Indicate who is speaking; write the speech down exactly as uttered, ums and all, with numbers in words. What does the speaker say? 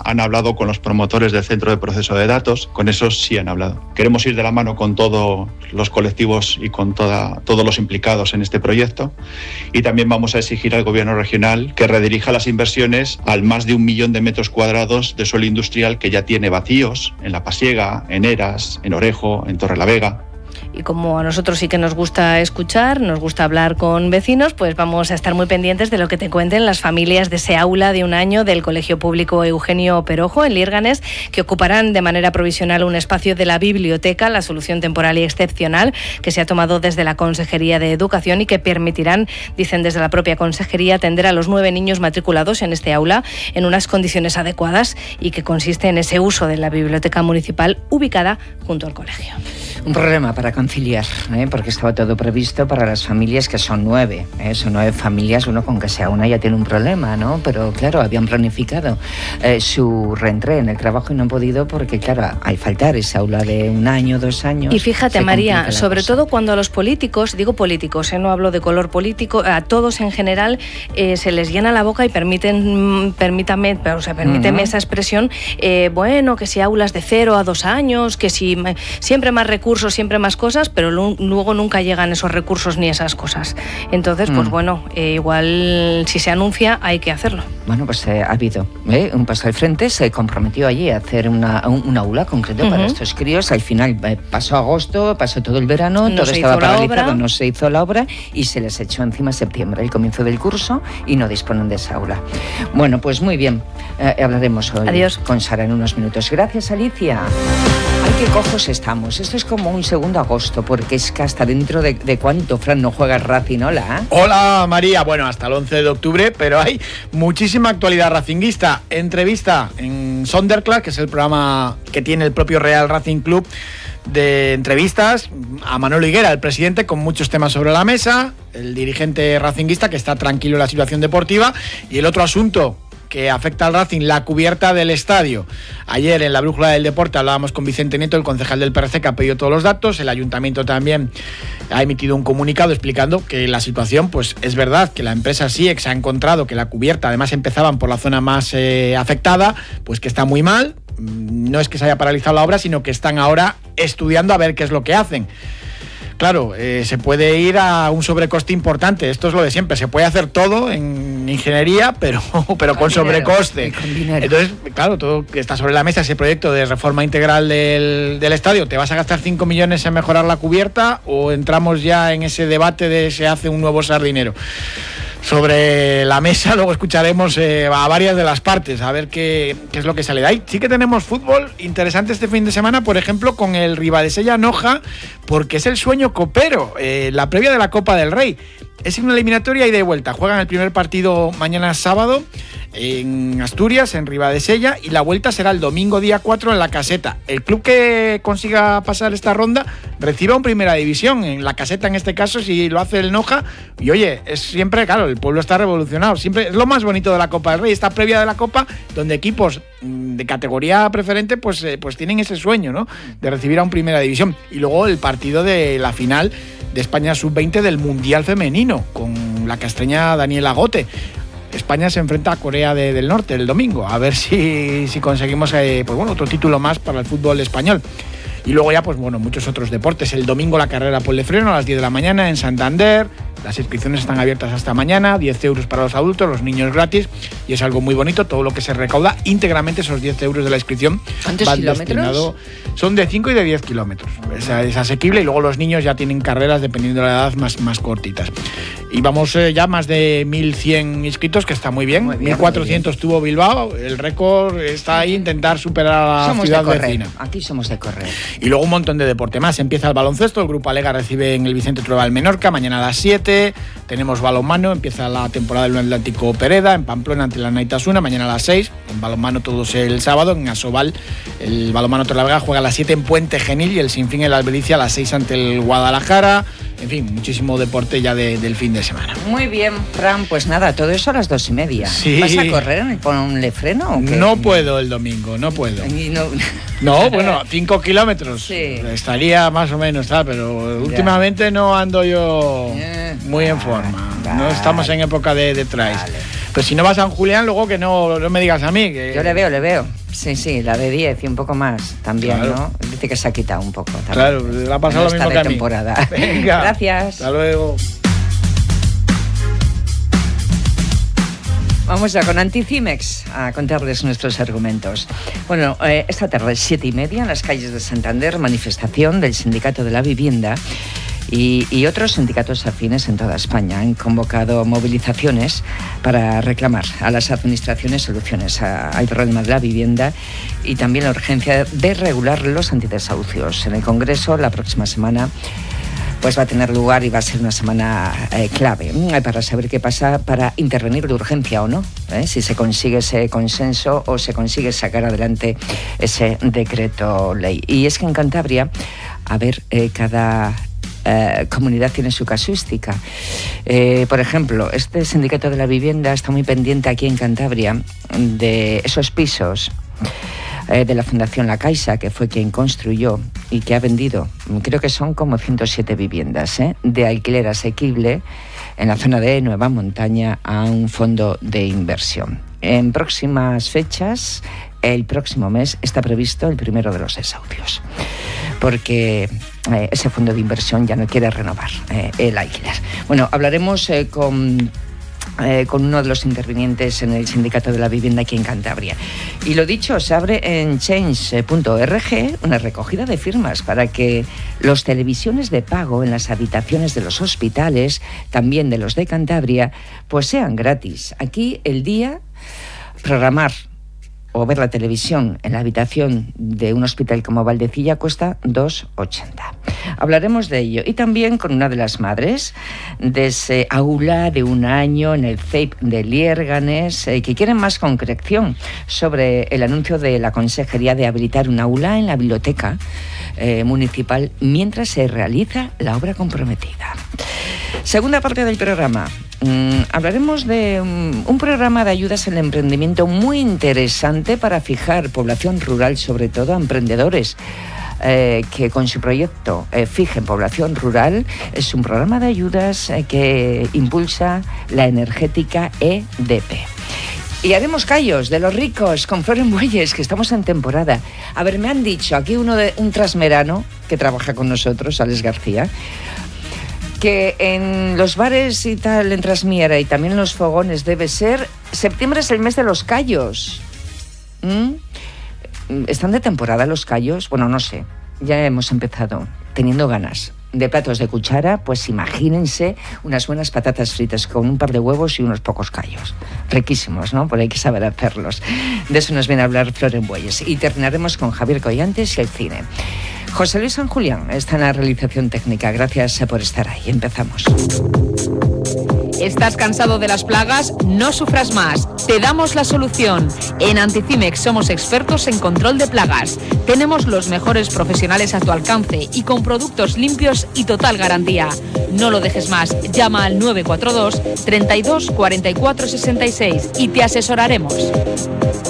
Speaker 1: han hablado con los promotores del centro de proceso de datos, con esos sí han hablado. Queremos ir de la mano con todos los colectivos y con toda, todos los implicados en este proyecto, y también vamos a exigir al gobierno regional que redirija las inversiones al más de un millón de metros cuadrados de suelo industrial que ya tiene vacíos en La Pasiega, en Eras, en Orejo, en Torrelavega.
Speaker 2: Y como a nosotros sí que nos gusta escuchar, nos gusta hablar con vecinos, pues vamos a estar muy pendientes de lo que te cuenten las familias de ese aula de un año del Colegio Público Eugenio Perojo en Lírganes, que ocuparán de manera provisional un espacio de la biblioteca, la solución temporal y excepcional que se ha tomado desde la Consejería de Educación y que permitirán, dicen desde la propia Consejería, atender a los nueve niños matriculados en este aula en unas condiciones adecuadas, y que consiste en ese uso de la biblioteca municipal ubicada junto al colegio.
Speaker 3: Un problema para conciliar, ¿eh? Porque estaba todo previsto para las familias, que son nueve, ¿eh? Son nueve familias, uno con que sea una ya tiene un problema, ¿no? Pero claro, habían planificado eh, su reentré en el trabajo y no han podido porque, claro, al faltar ese aula de un año, dos años...
Speaker 2: Y fíjate, María, sobre cosa. todo cuando a los políticos, digo políticos, ¿eh? No hablo de color político, a todos en general eh, se les llena la boca y permiten, permítame, o sea, permíteme uh-huh. esa expresión, eh, bueno, que si aulas de cero a dos años, que si siempre más recursos, siempre más cosas, pero luego nunca llegan esos recursos ni esas cosas. Entonces, pues mm. bueno, eh, igual si se anuncia hay que hacerlo.
Speaker 3: Bueno, pues eh, ha habido ¿eh? un paso al frente, se comprometió allí a hacer una, un, un aula concreto uh-huh. para estos críos. Al final eh, pasó agosto, pasó todo el verano,
Speaker 2: no
Speaker 3: todo estaba paralizado, no se hizo la obra y se les echó encima septiembre, el comienzo del curso, y no disponen de esa aula. Bueno, pues muy bien, eh, hablaremos hoy
Speaker 2: Adiós.
Speaker 3: con Sara en unos minutos. Gracias, Alicia. Ay, qué cojos estamos. Esto es como un segundo agosto, porque es que hasta dentro de, de cuánto, Fran, no juega el Racing. Hola.
Speaker 4: Hola, María. Bueno, hasta el once de octubre, pero hay muchísima actualidad racinguista. Entrevista en Sonderclass, que es el programa que tiene el propio Real Racing Club, de entrevistas a Manolo Higuera, el presidente, con muchos temas sobre la mesa, el dirigente racinguista que está tranquilo en la situación deportiva, y el otro asunto que afecta al Racing, la cubierta del estadio. Ayer en la Brújula del Deporte hablábamos con Vicente Nieto, el concejal del P R C, que ha pedido todos los datos. El ayuntamiento también ha emitido un comunicado explicando que la situación, pues es verdad que la empresa SIEX ha encontrado que la cubierta, además empezaban por la zona más eh, afectada, pues que está muy mal. No es que se haya paralizado la obra, sino que están ahora estudiando a ver qué es lo que hacen. Claro, eh, se puede ir a un sobrecoste importante. Esto es lo de siempre. Se puede hacer todo en ingeniería, pero, pero con, con sobrecoste. Con Entonces, claro, todo que está sobre la mesa, ese proyecto de reforma integral del, del estadio. ¿Te vas a gastar cinco millones en mejorar la cubierta o entramos ya en ese debate de se hace un nuevo sardinero? Sobre la mesa luego escucharemos eh, a varias de las partes, a ver qué, qué es lo que sale de ahí. Sí que tenemos fútbol interesante este fin de semana, por ejemplo, con el Ribadesella-Noja, porque es el sueño copero, eh, la previa de la Copa del Rey. Es una eliminatoria ida y vuelta. Juegan el primer partido mañana sábado en Asturias, en Ribadesella, y la vuelta será el domingo día cuatro en La Caseta. El club que consiga pasar esta ronda recibe un Primera División, en La Caseta en este caso, si lo hace el Noja. Y oye, es siempre, claro, el pueblo está revolucionado. Siempre es lo más bonito de la Copa del Rey, esta previa de la Copa, donde equipos de categoría preferente pues, eh, pues tienen ese sueño, ¿no?, de recibir a un Primera División. Y luego el partido de la final de España sub veinte del Mundial Femenino, con la castreña Daniela Gote. España se enfrenta a Corea de, del Norte el domingo, a ver si, si conseguimos eh, pues bueno, otro título más para el fútbol español. Y luego ya, pues bueno, muchos otros deportes. El domingo la carrera por el freno a las diez de la mañana en Santander. Las inscripciones están abiertas hasta mañana, diez euros para los adultos, los niños gratis, y es algo muy bonito. Todo lo que se recauda íntegramente, esos diez euros de la inscripción,
Speaker 3: ¿cuántos kilómetros?
Speaker 4: Son de cinco y de diez kilómetros. Es, es asequible, y luego los niños ya tienen carreras, dependiendo de la edad, más, más cortitas. Y vamos eh, ya más de mil cien inscritos, que está muy bien. Muy bien mil cuatrocientos tuvo Bilbao, el récord está ahí, intentar superar a la
Speaker 3: somos
Speaker 4: ciudad
Speaker 3: de correr.
Speaker 4: vecina.
Speaker 3: Aquí somos de correr.
Speaker 4: Y luego un montón de deporte más. Empieza el baloncesto, el Grupo Alega recibe en el Vicente Trueba el Menorca, mañana a las siete. Tenemos balonmano, empieza la temporada del Atlántico Pereda, en Pamplona ante la Naitasuna, mañana a las seis. En balonmano todos el sábado, en Asobal el balonmano Torrelavega juega a las siete en Puente Genil, y el Sinfín en la Albericia a las seis ante el Guadalajara. En fin, muchísimo deporte ya de, del fin de semana.
Speaker 3: Muy bien, Fran, pues nada, todo eso a las dos y media.
Speaker 4: Sí.
Speaker 3: ¿Vas a correr con un lefreno o qué?
Speaker 4: No puedo el domingo, no puedo.
Speaker 3: No,
Speaker 4: no bueno, cinco kilómetros.
Speaker 3: Sí.
Speaker 4: Estaría más o menos, tal, pero ya. Últimamente no ando yo muy en forma. Vale. No estamos en época de, de trails. Vale. Pues si no va a San Julián, luego que no, no me digas a mí. Que...
Speaker 3: Yo le veo, le veo. Sí, sí, la de diez y un poco más también,
Speaker 4: claro.
Speaker 3: ¿no? Dice que se ha quitado un poco también.
Speaker 4: Claro, le ha pasado
Speaker 3: no
Speaker 4: lo mismo que a mí.
Speaker 3: temporada.
Speaker 4: Venga.
Speaker 3: Gracias.
Speaker 4: Hasta luego.
Speaker 3: Vamos ya con Anticimex a contarles nuestros argumentos. Bueno, eh, esta tarde, siete y media, en las calles de Santander, manifestación del Sindicato de la Vivienda y, y otros sindicatos afines en toda España. Han convocado movilizaciones para reclamar a las administraciones soluciones a, al problema de la vivienda y también la urgencia de regular los antidesahucios. En el Congreso, la próxima semana, pues va a tener lugar y va a ser una semana eh, clave eh, para saber qué pasa, para intervenir de urgencia o no, eh, si se consigue ese consenso o se consigue sacar adelante ese decreto ley. Y es que en Cantabria, a ver, eh, cada eh, comunidad tiene su casuística. Eh, por ejemplo, este sindicato de la vivienda está muy pendiente aquí en Cantabria de esos pisos de la Fundación La Caixa, que fue quien construyó y que ha vendido, creo que son como ciento siete viviendas, ¿eh? de alquiler asequible en la zona de Nueva Montaña a un fondo de inversión. En próximas fechas, el próximo mes, está previsto el primero de los desahucios, porque eh, ese fondo de inversión ya no quiere renovar eh, el alquiler. Bueno, hablaremos eh, con... Eh, con uno de los intervinientes en el Sindicato de la Vivienda aquí en Cantabria. Y lo dicho, se abre en change punto org una recogida de firmas para que los televisiones de pago en las habitaciones de los hospitales, también de los de Cantabria, pues sean gratis. Aquí el día, programar o ver la televisión en la habitación de un hospital como Valdecilla cuesta dos ochenta. Hablaremos de ello. Y también con una de las madres de ese aula de un año en el C E I P de Liérganes, eh, que quieren más concreción sobre el anuncio de la Consejería de habilitar un aula en la biblioteca eh, municipal mientras se realiza la obra comprometida. Segunda parte del programa. Mm, hablaremos de um, un programa de ayudas al emprendimiento muy interesante para fijar población rural, sobre todo a emprendedores eh, que con su proyecto eh, fijen población rural. Es un programa de ayudas eh, que impulsa la energética E D P. Y haremos callos de los ricos con Flor en Bueyes, que estamos en temporada. A ver, me han dicho aquí uno de un trasmerano que trabaja con nosotros, Alex García, que en los bares y tal, en Trasmiera y también en los fogones debe ser... Septiembre es el mes de los callos. ¿Mm? ¿Están de temporada los callos? Bueno, no sé. Ya hemos empezado teniendo ganas de platos de cuchara, pues imagínense unas buenas patatas fritas con un par de huevos y unos pocos callos. Riquísimos, ¿no? Pero hay que saber hacerlos. De eso nos viene a hablar Flor en Bueyes. Y terminaremos con Javier Collantes y el cine. José Luis San Julián está en la realización técnica. Gracias por estar ahí. Empezamos.
Speaker 5: ¿Estás cansado de las plagas? No sufras más. Te damos la solución. En Anticimex somos expertos en control de plagas. Tenemos los mejores profesionales a tu alcance y con productos limpios y total garantía. No lo dejes más. Llama al nueve cuatro dos, treinta y dos, cuarenta y cuatro, sesenta y seis y te asesoraremos.